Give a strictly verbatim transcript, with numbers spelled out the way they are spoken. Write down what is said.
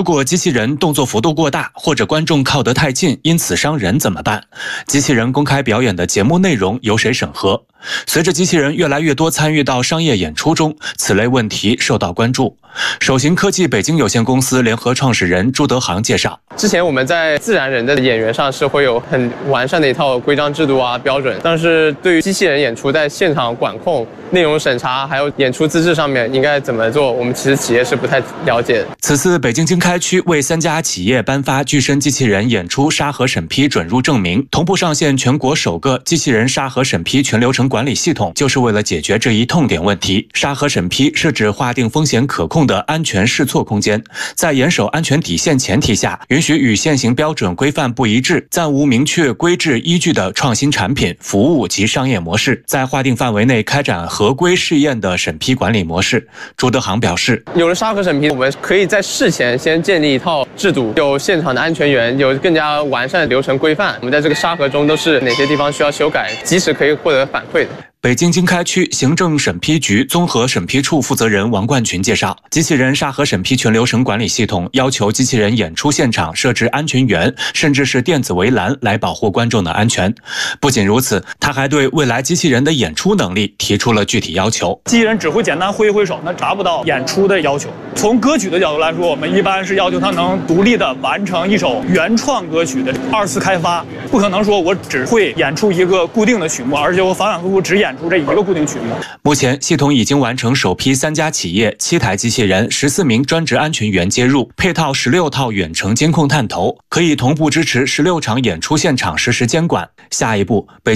如果机器人动作幅度过大，或者观众靠得太近，因此伤人怎么办？机器人公开表演的节目内容由谁审核？随着机器人越来越多参与到商业演出中，此类问题受到关注。首行科技北京有限公司联合创始人朱德航介绍， 之前我们在自然人的演员上是会有很完善的一套规章制度啊标准，但是对于机器人演出在现场管控、内容审查还有演出资质上面应该怎么做，我们其实企业是不太了解的。 此次北京经开区为三家企业颁发具身机器人演出沙盒审批准入证明，同步上线全国首个机器人沙盒审批全流程管理系统，就是为了解决这一痛点问题。沙盒审批是指划定风险可控的安全试错空间，在严守安全底线前提下，允许与现行标准规范不一致、暂无明确规制依据的创新产品、服务及商业模式，在划定范围内开展合规试验的审批管理模式。朱德航表示， 有了沙盒审批，我们可以在事前先建立一套制度，有现场的安全员，有更加完善的流程规范。我们在这个沙盒中都是哪些地方需要修改，及时可以获得反馈的。 北京经开区行政审批局综合审批处负责人王冠群介绍，机器人沙盒审批全流程管理系统要求机器人演出现场设置安全员，甚至是电子围栏来保护观众的安全。不仅如此，他还对未来机器人的演出能力提出了具体要求。 机器人只会简单挥一挥手，那达不到演出的要求。从歌曲的角度来说，我们一般是要求它能独立的完成一首原创歌曲的二次开发，不可能说我只会演出一个固定的曲目，而且我反反复复只演出这一个固定曲目。 目前系统已经完成首批三家企业、七台机器人、十四名专职安全员接入，配套十六套远程监控探头，可以同步支持十六场演出现场实时监管。下一步，北